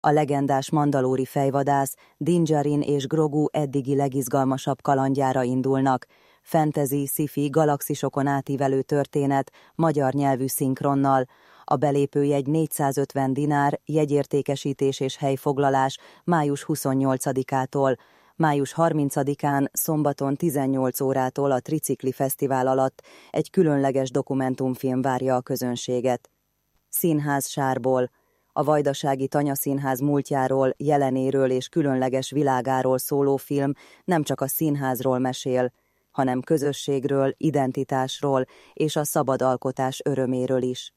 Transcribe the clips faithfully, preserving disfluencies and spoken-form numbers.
A legendás mandalóri fejvadász, Din Djarin és Grogu eddigi legizgalmasabb kalandjára indulnak. Fantasy, sci-fi, galaxisokon átívelő történet, magyar nyelvű szinkronnal. A belépőjegy négyszázötven dinár, jegyértékesítés és helyfoglalás május huszonnyolcadikától. május harmincadikán, szombaton tizennyolc órától a Tricikli Fesztivál alatt egy különleges dokumentumfilm várja a közönséget. Színház sárból. A Vajdasági Tanyaszínház múltjáról, jelenéről és különleges világáról szóló film nem csak a színházról mesél, hanem közösségről, identitásról és a szabad alkotás öröméről is.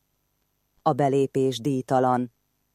A belépés díjtalan.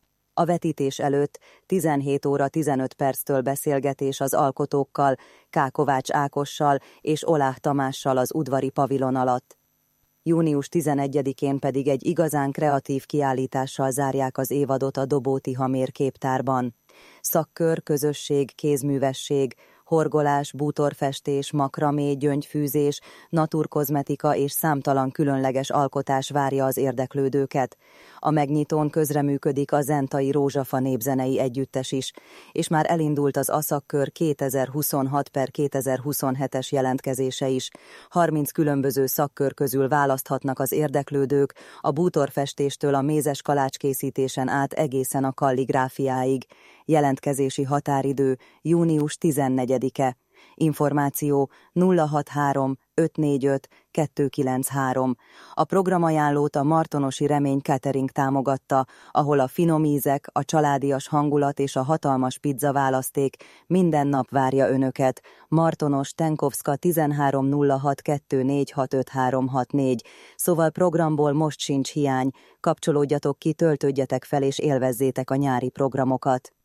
A vetítés előtt tizenhét óra tizenöt perctől beszélgetés az alkotókkal, K. Kovács Ákossal és Oláh Tamással az udvari pavilon alatt. június tizenegyedikén pedig egy igazán kreatív kiállítással zárják az évadot a Dobóti Hamér képtárban. Szakkör, közösség, kézművesség, horgolás, bútorfestés, makramé, gyöngyfűzés, naturkozmetika és számtalan különleges alkotás várja az érdeklődőket. A megnyitón közreműködik a Zentai Rózsafa népzenei együttes is, és már elindult az Aszakkör kétezer-huszonhat per kétezer-huszonhetes jelentkezése is. harminc különböző szakkör közül választhatnak az érdeklődők, a bútorfestéstől a mézes kalácskészítésen át egészen a kalligráfiáig. Jelentkezési határidő június tizennegyedike. Információ nulla hatvanhárom ötszáznegyvenöt kétszázkilencvenhárom. A programajánlót a Martonosi Remény Catering támogatta, ahol a finom ízek, a családias hangulat és a hatalmas pizza választék minden nap várja önöket. Martonos, Tenkovszka tizenhárom nulla hat kettő négy hat öt három hat négy. Szóval programból most sincs hiány. Kapcsolódjatok ki, töltődjetek fel és élvezzétek a nyári programokat.